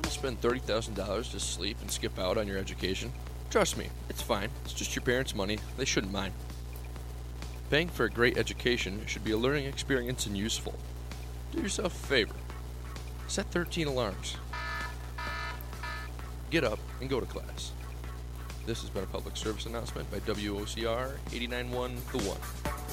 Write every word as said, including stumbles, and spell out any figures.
to spend thirty thousand dollars to sleep and skip out on your education? Trust me, it's fine. It's just your parents' money. They shouldn't mind. Paying for a great education should be a learning experience and useful. Do yourself a favor. Set thirteen alarms. Get up and go to class. This has been a public service announcement by W O C R eighty-nine point one The One.